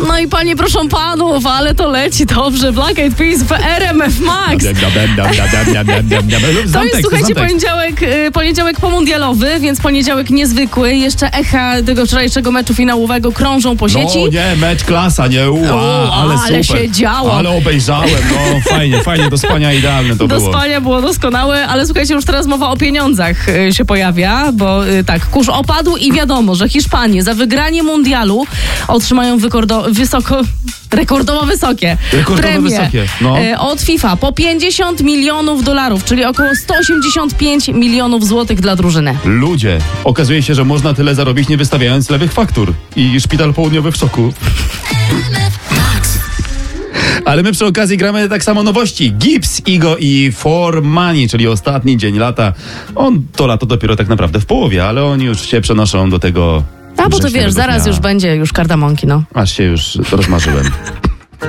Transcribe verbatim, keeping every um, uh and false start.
No i panie, proszę panów, ale to leci dobrze. Black Eyed Peas w R M F Max. To jest, słuchajcie, poniedziałek, y, poniedziałek pomundialowy, więc poniedziałek niezwykły. Jeszcze echa tego wczorajszego meczu finałowego krążą po sieci. No nie, mecz klasa, nie? Ua, o, ale, ale super. się działo. Ale obejrzałem, no fajnie, fajnie, do spania idealne to do było. Do spania było doskonałe, ale słuchajcie, już teraz mowa o pieniądzach y, się pojawia, bo y, tak, kurz opadł i wiadomo, że Hiszpanie za wygranie mundialu otrzymają wykordo- wysoko, rekordowo wysokie Rekordowo premie wysokie, no. y, od FIFA po pięćdziesiąt milionów dolarów, czyli około sto osiemdziesiąt pięć milionów złotych dla drużyny. Ludzie, okazuje się, że można tyle zarobić, nie wystawiając lewych faktur. I szpital południowy w szoku. Ale my przy okazji gramy tak samo nowości. Gibbs, Igo i For Money, czyli ostatni dzień lata. On to lato dopiero tak naprawdę w połowie, ale oni już się przenoszą do tego. A bo to wiesz, zaraz dnia. już będzie już kardamonki, no. Aż się już rozmarzyłem.